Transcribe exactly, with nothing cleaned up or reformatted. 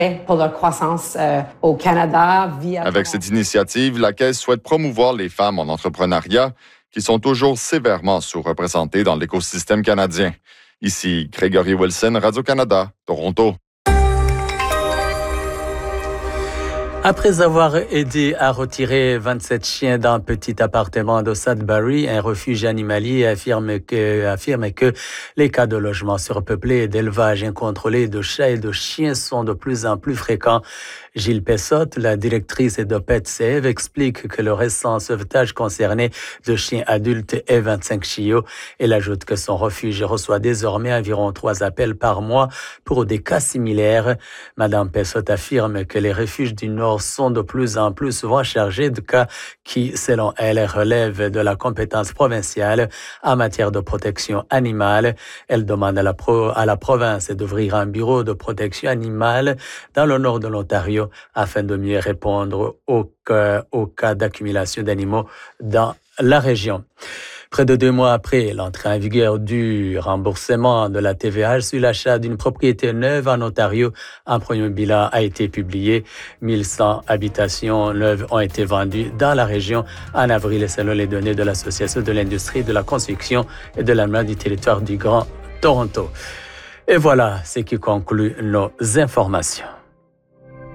pour leur croissance euh, au Canada via... Avec cette initiative, la Caisse souhaite promouvoir les femmes en entrepreneuriat qui sont toujours sévèrement sous-représentées dans l'écosystème canadien. Ici, Gregory Wilson, Radio-Canada, Toronto. Après avoir aidé à retirer vingt-sept chiens d'un petit appartement de Sudbury, un refuge animalier affirme que, affirme que les cas de logements surpeuplés et d'élevage incontrôlé de chats et de chiens sont de plus en plus fréquents. Gilles Pessotte, la directrice de PetSave, explique que le récent sauvetage concernait deux chiens adultes et vingt-cinq chiots. Elle ajoute que son refuge reçoit désormais environ trois appels par mois pour des cas similaires. Madame Pessotte affirme que les refuges du Nord sont de plus en plus souvent chargés de cas qui, selon elle, relèvent de la compétence provinciale en matière de protection animale. Elle demande à la, pro, à la province d'ouvrir un bureau de protection animale dans le nord de l'Ontario afin de mieux répondre aux cas, aux cas d'accumulation d'animaux dans la région. Près de deux mois après l'entrée en vigueur du remboursement de la T V A sur l'achat d'une propriété neuve en Ontario, un premier bilan a été publié. mille cent habitations neuves ont été vendues dans la région en avril, selon les données de l'Association de l'industrie de la construction et de l'aménagement du territoire du Grand Toronto. Et voilà ce qui conclut nos informations.